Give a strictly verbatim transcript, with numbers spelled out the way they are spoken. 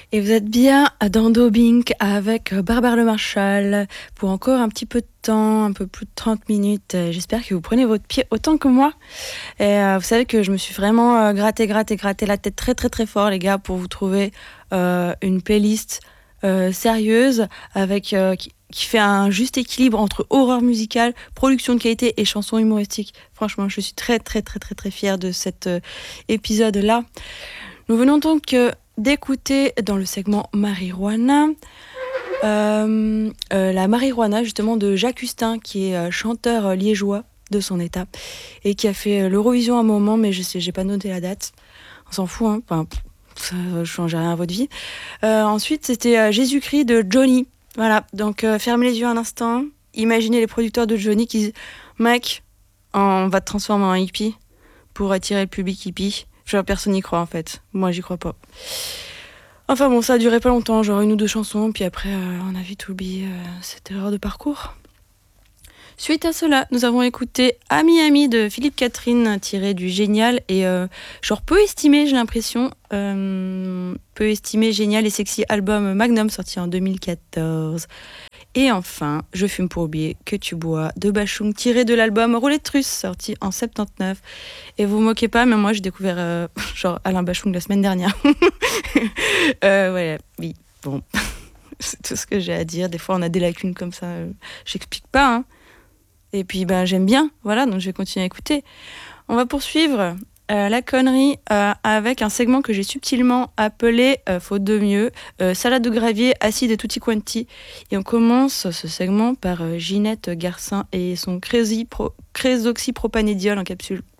Et vous êtes bien dans Dobink avec Barbare Le Marchal pour encore un petit peu de temps, un peu plus de trente minutes. J'espère que vous prenez votre pied autant que moi. Et euh, vous savez que je me suis vraiment euh, gratté, gratté, gratté la tête très très très fort, les gars, pour vous trouver euh, une playlist euh, sérieuse avec euh, qui, qui fait un juste équilibre entre horreur musicale, production de qualité et chansons humoristiques. Franchement, je suis très très très très très fière de cet euh, épisode-là. Nous venons donc euh, d'écouter dans le segment Marijuana euh, euh, la Marijuana justement de Jacques Hustin, qui est euh, chanteur euh, liégeois de son état et qui a fait euh, l'Eurovision à un moment, mais je sais, j'ai pas noté la date. On s'en fout, hein. Enfin, ça ne change rien à votre vie. Euh, ensuite, c'était euh, Jésus-Christ de Johnny. Voilà, donc euh, fermez les yeux un instant. Imaginez les producteurs de Johnny qui disent Mec, on va te transformer en hippie pour attirer le public hippie. Genre, personne n'y croit en fait. Moi, j'y crois pas. Enfin bon, ça a duré pas longtemps, genre une ou deux chansons, puis après, euh, on a vite oublié euh, cette erreur de parcours. Suite à cela, nous avons écouté Ami Ami de Philippe Catherine, tiré du génial et euh, genre peu estimé, j'ai l'impression, euh, peu estimé, génial et sexy album Magnum sorti en deux mille quatorze. Et enfin, Je fume pour oublier que tu bois de Bachung, tiré de l'album Roulette Russe sorti en soixante-dix-neuf. Et vous vous moquez pas, mais moi j'ai découvert euh, genre Alain Bachung la semaine dernière. euh, ouais, oui, bon, c'est tout ce que j'ai à dire. Des fois on a des lacunes comme ça, euh, j'explique pas, hein. Et puis ben, j'aime bien, voilà, donc je vais continuer à écouter. On va poursuivre euh, la connerie euh, avec un segment que j'ai subtilement appelé, euh, faute de mieux, euh, salade de gravier, acide et tutti quanti. Et on commence ce segment par euh, Ginette Garcin et son crési pro- crésoxypropanédiol en capsule.